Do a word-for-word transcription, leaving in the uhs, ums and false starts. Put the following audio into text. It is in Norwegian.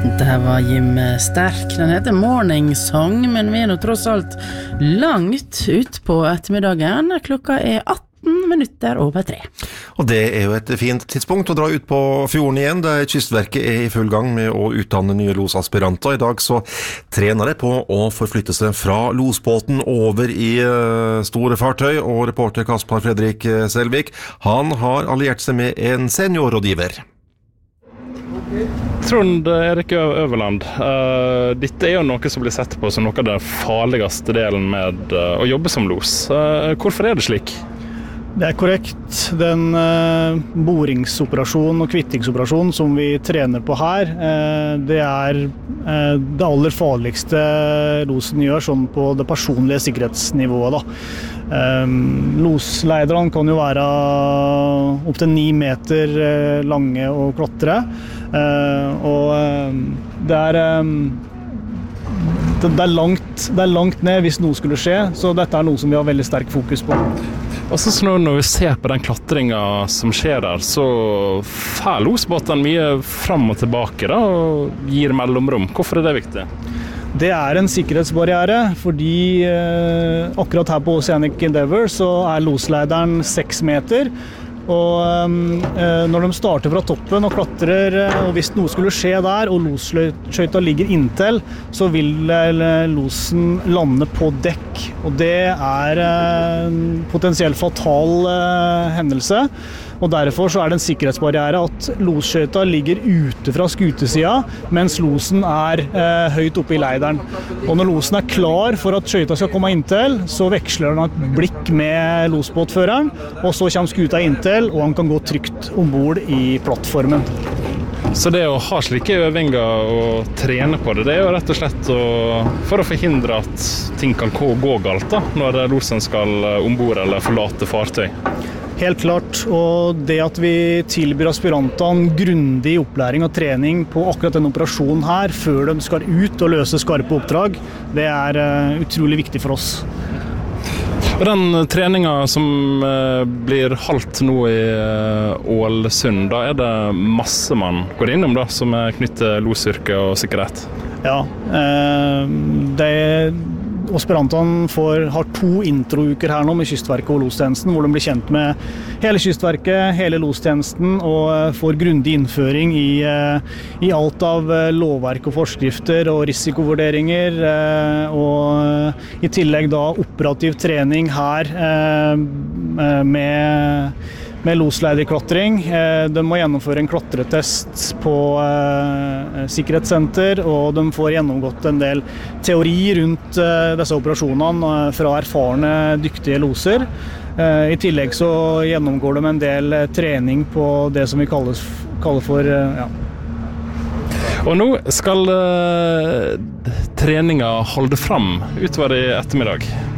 Det var Jim Sterk. Den heter Morning Song, men vi er nå tross alt langt ut på ettermiddagen. Klokka er atten minutter over tre. Og det er jo et fint tidspunkt å dra ut på fjorden igjen, der Kystverket er i full gang med å utdanne nye losaspiranter. I dag så trener de på å forflytte seg fra losbåten over i store fartøy, og reporter Kaspar Fredrik Selvik, han har alliert seg med en seniorrådgiver. Trond Erik Øverland, uh, dette er jo noe som blir sett på som noe av den farligste delen med uh, å jobbe som los. Uh, hvorfor er det slik? Det er korrekt. Den uh, boringsoperasjon og kvittingsoperasjon som vi trener på her, uh, det er uh, det aller farligste losen gjør sånn på det personlige sikkerhetsnivået da. Um, losleiderne kan jo være opp til ni meter uh, lange og klatre, uh, og um, det er um, det, det er langt det er langt ned hvis noe skulle skje, så dette er noe som vi har veldig sterk fokus på. Og så når vi ser på den klatringen som skjer der, så får losbåten mye fram og tilbake da, og gir mellomrom. Hvorfor er det viktig? Det er en sikkerhetsbarriere, fordi eh, akkurat her på Oceanic Endeavour så er losleideren seks meter, og eh, når de starter fra toppen og klatrer, og hvis noe skulle skje der, og losskøyta ligger inntil, så vil eh, losen lande på dekk, og det er eh, en potensielt fatal eh, hendelse. Og derfor så er det en sikkerhetsbarriere at losskøyta ligger ute fra skutesida, mens losen er eh, høyt oppe i leideren. Og når losen er klar for at skøyta skal komme inntil, så veksler han et blikk med losbåtføreren, og så kommer skuta inntil, og han kan gå trygt ombord i plattformen. Så det å ha slike øvinger og trene på det, det er jo rett og slett å, for å forhindre at ting kan gå galt da, når losen skal ombord eller forlate fartøy. Helt klart, og det at vi tilbyr aspirantene grundig opplæring og trening på akkurat den operasjonen her, før de skal ut og løse skarpe oppdrag, det er uh, utrolig viktig for oss. Den treningen som uh, blir holdt nå i uh, Ålesund, da er det masse man går innom da, som er knyttet til losyrke og sikkerhet? Ja, uh, det er... Aspirantene får, har to introuker her nå med Kystverket og lostjenesten, hvor de blir kjent med hele Kystverket, hele lostjenesten, og får grundig innføring i, i alt av lovverk og forskrifter og risikovurderinger, og i tillegg da operativ trening her med med loslederklatring. De må gjennomføre en klatretest på eh, sikkerhetssenter, og de får gjennomgått en del teori rundt eh, disse operasjonene fra erfarne, dyktige loser. Eh, I tillegg så gjennomgår de en del trening på det som vi kalles, kaller for eh, ja. Og nå skal eh, treninga holde fram utover i ettermiddag.